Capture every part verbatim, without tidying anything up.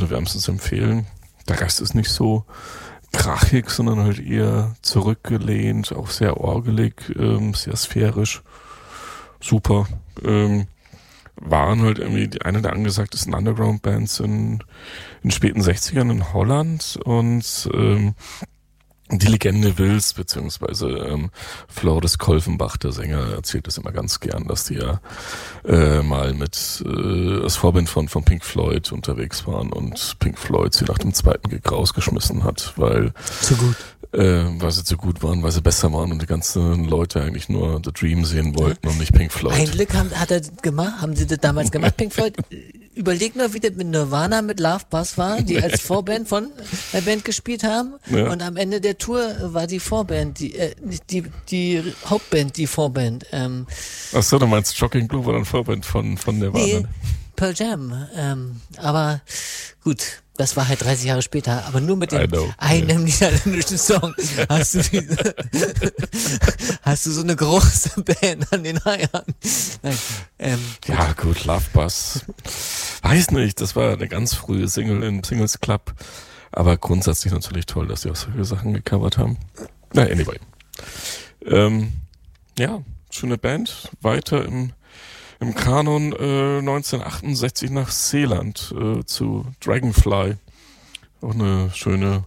nur wärmstens empfehlen. Der Rest ist nicht so krachig, sondern halt eher zurückgelehnt, auch sehr orgelig, ähm, sehr sphärisch. Super. Ähm, waren halt irgendwie die, eine der angesagtesten Underground-Bands in, in den späten sechzigern in Holland und ähm, die Legende will's, beziehungsweise ähm, Floris Kolfenbach, der Sänger, erzählt das immer ganz gern, dass die ja äh, mal mit äh, als Vorband von, von Pink Floyd unterwegs waren und Pink Floyd sie nach dem zweiten Gig rausgeschmissen hat, weil zu gut. Äh, weil sie zu gut waren, weil sie besser waren und die ganzen Leute eigentlich nur The Dream sehen wollten ja. und nicht Pink Floyd. Ein Glück haben, hat er gemacht, haben sie das damals gemacht, Pink Floyd. Überleg nur, wie das mit Nirvana, mit Love Buzz war, die als Vorband von der Band gespielt haben. Ja. Und am Ende der Tour war die Vorband, die, äh, die, die Hauptband, die Vorband. Ähm, Achso, du meinst Shocking Blue war dann Vorband von, von Nirvana? Nee, Pearl Jam. Ähm, aber gut, das war halt dreißig Jahre später, aber nur mit dem einem niederländischen Song hast du, diese, hast du so eine große Band an den Eiern. Nein, ähm, ja gut, Love Buzz. Weiß nicht, das war eine ganz frühe Single im Singles Club, aber grundsätzlich natürlich toll, dass sie auch solche Sachen gecovert haben. Na, anyway. Ähm, ja, schöne Band. Weiter im Im Kanon äh, neunzehnhundertachtundsechzig nach Seeland äh, zu Dragonfly. Auch eine schöne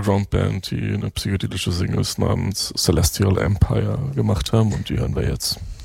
Underground-Band, die eine psychedelische Singles namens Celestial Empire gemacht haben und die hören wir jetzt.